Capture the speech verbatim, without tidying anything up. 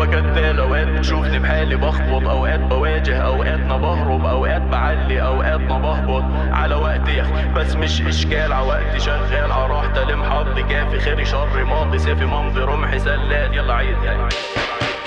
هوا كدال، اوقات بتشوفني بحالي بخبط، اوقات بواجه، اوقاتنا بهرب، اوقات بعلي، اوقاتنا بهبط على وقتي يا اخي، بس مش اشكال عوقتي شغال عراحة لم حظي كافي، خيري شري ماضي سيفي ممضي رمحي سلال. يلا عيد يعني